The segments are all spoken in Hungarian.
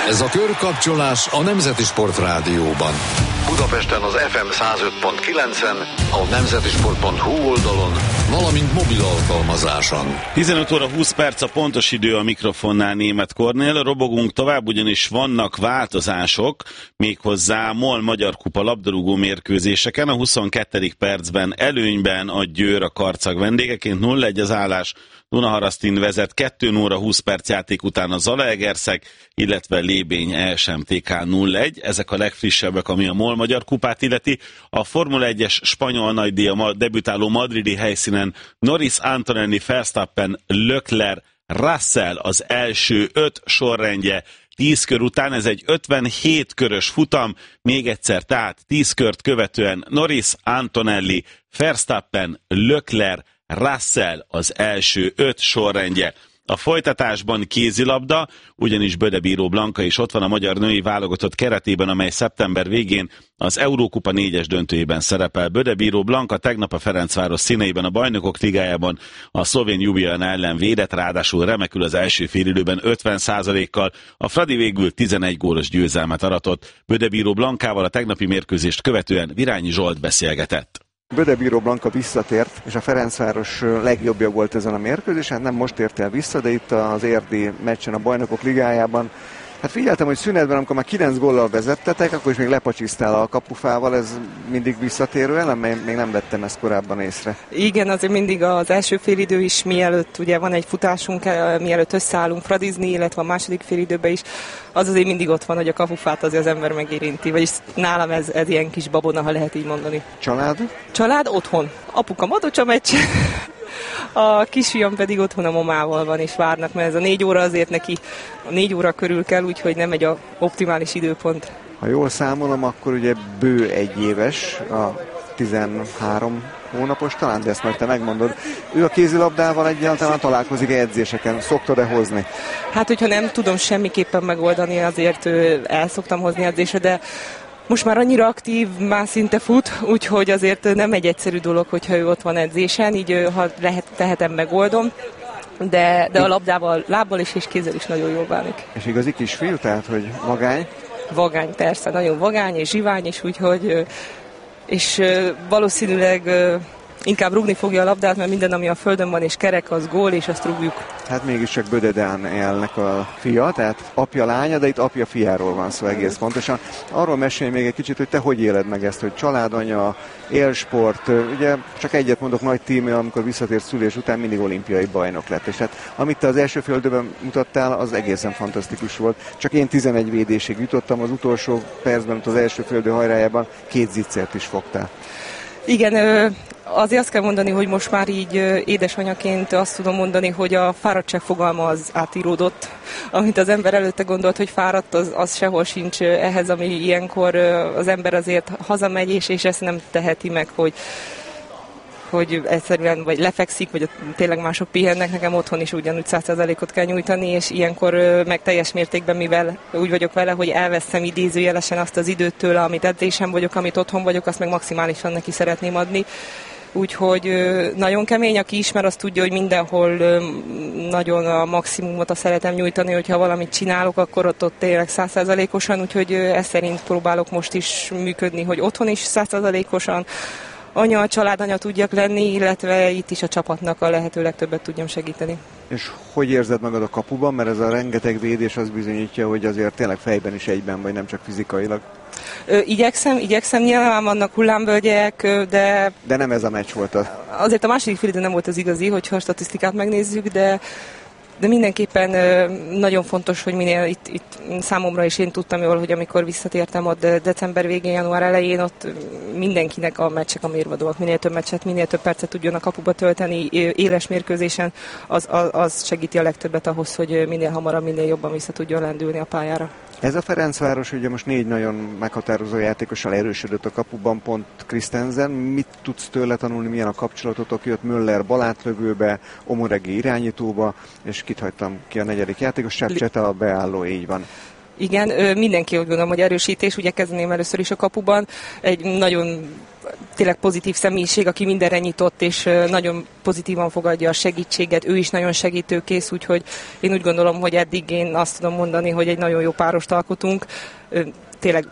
Ez a körkapcsolás a Nemzeti Sport Rádióban. Budapesten az FM 105.9-en, a nemzetisport.hu oldalon, valamint mobil alkalmazáson. 15 óra 20 perc a pontos idő, a mikrofonnál Németh Kornél. Robogunk tovább, ugyanis vannak változások, méghozzá MOL Magyar Kupa labdarúgó mérkőzéseken. A 22. percben előnyben a Győr a Karcag vendégeként, 0-1 az állás. Dunaharasztin vezet, 2 óra 20 perc játék után a Zalaegerszeg, illetve Lébény ESMTK 0-1. Ezek a legfrissebbek, ami a MOL Magyar Kupát illeti. A Formula 1-es spanyol nagydíja debütáló madridi helyszínen Norris, Antonelli, Verstappen, Leclerc, Russell az első 5 sorrendje 10 kör után. Ez egy 57 körös futam, még egyszer, tehát 10 kört követően Norris, Antonelli, Verstappen, Leclerc, Russell az első 5 sorrendje. A folytatásban kézilabda, ugyanis Böde Bíró Blanka is ott van a magyar női válogatott keretében, amely szeptember végén az Eurókupa 4-es döntőjében szerepel. Böde Bíró Blanka tegnap a Ferencváros színeiben a Bajnokok Ligájában a szlovén Ljubljana ellen védett, ráadásul remekül az első félidőben 50%-kal. A Fradi végül 11 gólos győzelmet aratott. Böde Bíró Blankával a tegnapi mérkőzést követően Virányi Zsolt beszélgetett. Böde Bíró Blanka visszatért, és a Ferencváros legjobbja volt ezen a mérkőzésen. Nem most ért el vissza, de itt az érdi meccsen a Bajnokok Ligájában. Hát figyeltem, hogy szünetben, amikor már 9 góllal vezettetek, akkor is még lepacsisztál a kapufával, ez mindig visszatérő elem, még nem vettem ezt korábban észre. Igen, azért mindig az első félidő is, mielőtt ugye van egy futásunk, mielőtt összeállunk fradizni, illetve a második félidőben is, az azért mindig ott van, hogy a kapufát azért az ember megérinti, vagyis nálam ez ilyen kis babona, ha lehet így mondani. Család? Család otthon. Apuka Madocsa meccs. A kisfiam pedig otthon a mamával van, és várnak, mert ez a 4 óra azért neki 4 óra körül kell, úgyhogy nem egy a optimális időpont. Ha jól számolom, akkor ugye bő 1 éves, a 13 hónapos, talán, de ezt majd te megmondod. Ő a kézilabdával egyáltalán találkozik edzéseken, szoktad-e hozni? Hát, hogyha nem tudom semmiképpen megoldani, azért el szoktam hozni edzésre, de most már annyira aktív, már szinte fut, úgyhogy azért nem egy egyszerű dolog, hogyha ő ott van edzésen, így ha tehetem, megoldom, de a labdával, lábbal is és kézzel is nagyon jól bánik. És igazi kisfiú, tehát, hogy vagány? Vagány, persze, nagyon vagány és zsivány is, úgyhogy és valószínűleg inkább rúgni fogja a labdát, mert minden, ami a földön van és kerek, az gól, és azt rúgjuk. Hát mégiscsak Bödedán élnek a fia, tehát apja lánya, de itt apja fiáról van szó egész pontosan. Arról mesélj még egy kicsit, hogy te hogy éled meg ezt, hogy családanya, élsport, ugye csak egyet mondok, nagy tímje, amikor visszatért szülés után mindig olimpiai bajnok lett. És hát amit te az első félidőben mutattál, az egészen fantasztikus volt. Csak én 11 védésig jutottam, az utolsó percben, az első félidő hajrájában 2 zicsert is fogtál. Igen, azért azt kell mondani, hogy most már így édesanyaként azt tudom mondani, hogy a fáradtság fogalma az átíródott. Amit az ember előtte gondolt, hogy fáradt, az sehol sincs ehhez, ami ilyenkor az ember azért hazamegy, és ezt nem teheti meg, hogy egyszerűen vagy lefekszik, vagy tényleg mások pihennek, nekem otthon is ugyanúgy 100%-ot kell nyújtani, és ilyenkor meg teljes mértékben, mivel úgy vagyok vele, hogy elveszem idézőjelesen azt az időt tőle, amit edzésen vagyok, amit otthon vagyok, azt meg maximálisan neki szeretném adni. Úgyhogy nagyon kemény, aki ismer, azt tudja, hogy mindenhol nagyon a maximumot azt szeretem nyújtani, hogyha valamit csinálok, akkor ott tényleg 100%-osan, úgyhogy ezt szerint próbálok most is működni, hogy otthon is 100%-osan, anya, családanya tudjak lenni, illetve itt is a csapatnak a lehető legtöbbet tudjam segíteni. És hogy érzed magad a kapuban? Mert ez a rengeteg védés az bizonyítja, hogy azért tényleg fejben is egyben vagy, nem csak fizikailag. Igyekszem, nyilván vannak hullámvölgyek, de... De nem ez a meccs volt az. Azért a második félidő nem volt az igazi, hogyha a statisztikát megnézzük, de mindenképpen nagyon fontos, hogy minél itt számomra is én tudtam jól, hogy amikor visszatértem ott december végén, január elején, ott mindenkinek a meccsek a mérvadóak. Minél több meccset, minél több percet tudjon a kapuba tölteni éles mérkőzésen, az segíti a legtöbbet ahhoz, hogy minél hamarabb, minél jobban vissza tudjon lendülni a pályára. Ez a Ferencváros ugye most 4 nagyon meghatározó játékossal erősödött a kapuban, pont Christensen. Mit tudsz tőle tanulni, milyen a kapcsolatotok? Jött Müller balátlövőbe, Omoregi irányítóba, és kit hagytam ki a 4. játékos, Cseta a beálló, így van. Igen, mindenki úgy gondolom, hogy erősítés, ugye kezdeném először is a kapuban, egy nagyon tényleg pozitív személyiség, aki mindenre nyitott, és nagyon pozitívan fogadja a segítséget, ő is nagyon segítőkész, úgyhogy én úgy gondolom, hogy eddig én azt tudom mondani, hogy egy nagyon jó párost alkotunk. Tényleg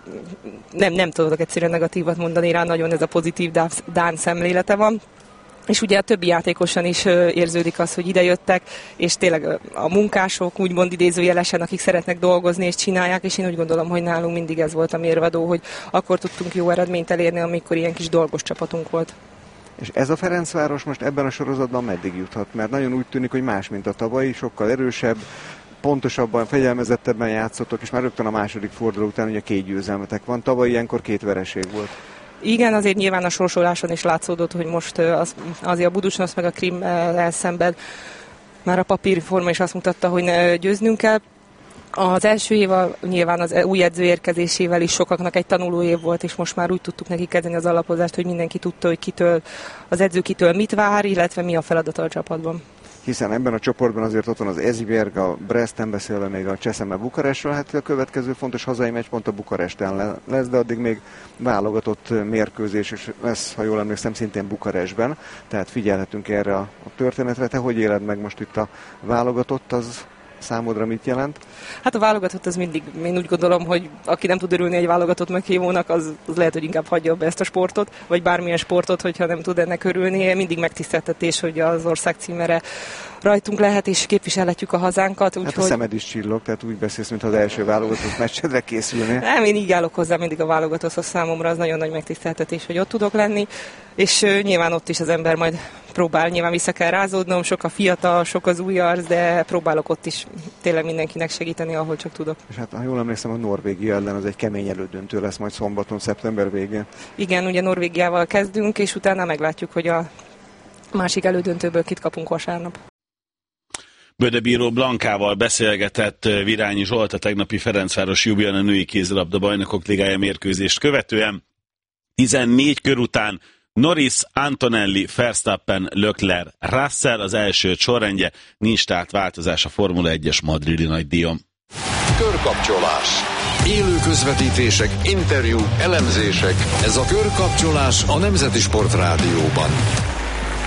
nem tudok egyszerűen negatívat mondani rá, nagyon ez a pozitív dán szemlélete van. És ugye a többi játékosan is érződik az, hogy idejöttek, és tényleg a munkások, úgymond idézőjelesen, akik szeretnek dolgozni és csinálják, és én úgy gondolom, hogy nálunk mindig ez volt a mérvadó, hogy akkor tudtunk jó eredményt elérni, amikor ilyen kis dolgos csapatunk volt. És ez a Ferencváros most ebben a sorozatban meddig juthat? Mert nagyon úgy tűnik, hogy más, mint a tavalyi, sokkal erősebb, pontosabban, fegyelmezettebben játszottok, és már rögtön a második forduló után ugye 2 győzelmetek van, tavaly ilyenkor 2 vereség volt. Igen, azért nyilván a sorsoláson is látszódott, hogy most azért a Buducsnosz meg a Krim elszenved. Már a papírforma is azt mutatta, hogy győznünk kell. Az első év nyilván az új edző érkezésével is sokaknak egy tanuló év volt, és most már úgy tudtuk neki kezdeni az alapozást, hogy mindenki tudta, hogy az edző kitől mit vár, illetve mi a feladata a csapatban. Hiszen ebben a csoportban azért ott van az Esbjerg, a Bresten beszélve még a Cseszeme Bukarestről, hát a következő fontos hazai meccs pont a Bukaresten lesz, de addig még válogatott mérkőzés, és lesz, ha jól emlékszem, szintén Bukarestben, tehát figyelhetünk erre a történetre. Te hogy éled meg most itt a válogatott, az számodra mit jelent? Hát a válogatott az mindig, én úgy gondolom, hogy aki nem tud örülni egy válogatott meghívónak, az lehet, hogy inkább hagyja be ezt a sportot, vagy bármilyen sportot, hogyha nem tud ennek örülni. Mindig megtiszteltetés, hogy az ország címere rajtunk lehet, és képviselhetjük a hazánkat. Hát a szemed is csillog, tehát úgy beszélsz, mintha az első válogatott meccsedre készülnél. Nem, én így állok hozzá mindig a válogatotthoz, számomra az nagyon nagy megtiszteltetés, hogy ott tudok lenni, és nyilván ott is az ember majd próbál, nyilván vissza kell rázódnom, sok a fiatal, sok az új arc, de próbálok ott is tényleg mindenkinek segíteni, ahol csak tudok. És hát, ha jól emlékszem, a Norvégia ellen az egy kemény elődöntő lesz majd szombaton, szeptember végén. Igen, ugye Norvégiával kezdünk, és utána meglátjuk, hogy a másik elődöntőből kit kapunk vasárnap. Bödebíró Blankával beszélgetett Virányi Zsolt a tegnapi Ferencváros Ljubljana női kézilabda bajnokok ligája mérkőzést követően. 14 kör után Norris, Antonelli, Verstappen, Leclerc, Russell az első sorrendje, nincs tehát változás a Formula 1-es madridi nagydíjon. Körkapcsolás. Élő közvetítések, interjúk, elemzések. Ez a Körkapcsolás a Nemzeti Sport Rádióban.